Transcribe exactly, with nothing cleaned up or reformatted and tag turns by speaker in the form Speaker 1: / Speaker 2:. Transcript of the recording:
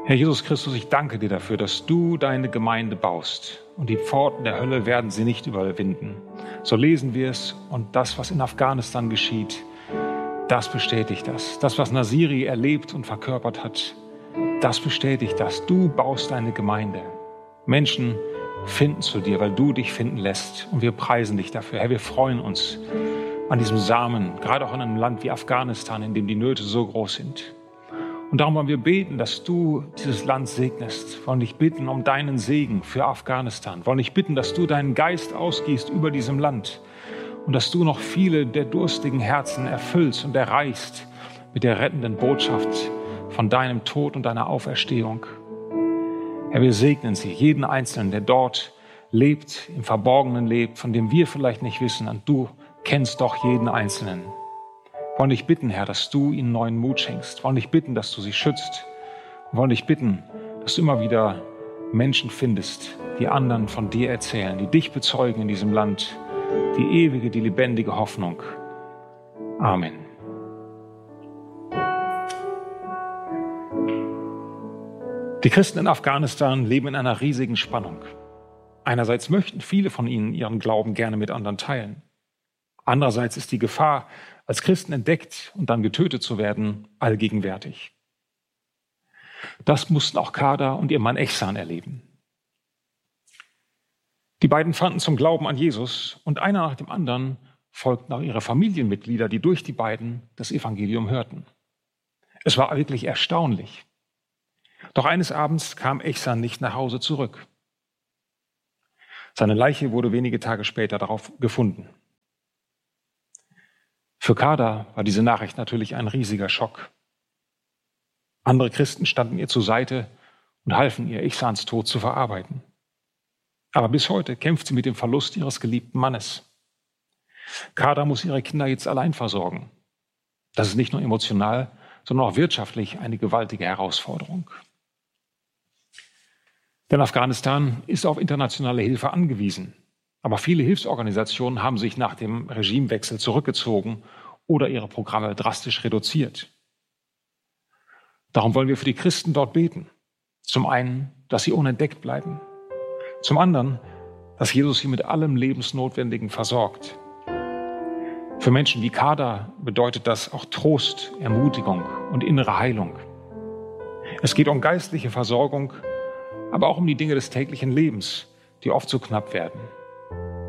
Speaker 1: Herr Jesus Christus, ich danke dir dafür, dass du deine Gemeinde baust und die Pforten der Hölle werden sie nicht überwinden. So lesen wir es und das, was in Afghanistan geschieht, das bestätigt das. Das, was Nasiri erlebt und verkörpert hat, das bestätigt das. Du baust deine Gemeinde. Menschen finden zu dir, weil du dich finden lässt und wir preisen dich dafür. Herr, wir freuen uns an diesem Samen, gerade auch in einem Land wie Afghanistan, in dem die Nöte so groß sind. Und darum wollen wir beten, dass du dieses Land segnest. Wir wollen dich bitten um deinen Segen für Afghanistan. Wir wollen dich bitten, dass du deinen Geist ausgießt über diesem Land und dass du noch viele der durstigen Herzen erfüllst und erreichst mit der rettenden Botschaft von deinem Tod und deiner Auferstehung. Herr, wir segnen sie, jeden Einzelnen, der dort lebt, im Verborgenen lebt, von dem wir vielleicht nicht wissen, und du kennst doch jeden Einzelnen. Wir wollen dich bitten, Herr, dass du ihnen neuen Mut schenkst. Wir wollen dich bitten, dass du sie schützt. Wir wollen dich bitten, dass du immer wieder Menschen findest, die anderen von dir erzählen, die dich bezeugen in diesem Land, die ewige, die lebendige Hoffnung. Amen. Die Christen in Afghanistan leben in einer riesigen Spannung. Einerseits möchten viele von ihnen ihren Glauben gerne mit anderen teilen. Andererseits ist die Gefahr, als Christen entdeckt und dann getötet zu werden, allgegenwärtig. Das mussten auch Kader und ihr Mann Ehsan erleben. Die beiden fanden zum Glauben an Jesus und einer nach dem anderen folgten auch ihre Familienmitglieder, die durch die beiden das Evangelium hörten. Es war wirklich erstaunlich. Doch eines Abends kam Ehsan nicht nach Hause zurück. Seine Leiche wurde wenige Tage später darauf gefunden. Für Kader war diese Nachricht natürlich ein riesiger Schock. Andere Christen standen ihr zur Seite und halfen ihr, Ehsans Tod zu verarbeiten. Aber bis heute kämpft sie mit dem Verlust ihres geliebten Mannes. Kader muss ihre Kinder jetzt allein versorgen. Das ist nicht nur emotional, sondern auch wirtschaftlich eine gewaltige Herausforderung. Denn Afghanistan ist auf internationale Hilfe angewiesen. Aber viele Hilfsorganisationen haben sich nach dem Regimewechsel zurückgezogen oder ihre Programme drastisch reduziert. Darum wollen wir für die Christen dort beten. Zum einen, dass sie unentdeckt bleiben. Zum anderen, dass Jesus sie mit allem Lebensnotwendigen versorgt. Für Menschen wie Kader bedeutet das auch Trost, Ermutigung und innere Heilung. Es geht um geistliche Versorgung, aber auch um die Dinge des täglichen Lebens, die oft so knapp werden.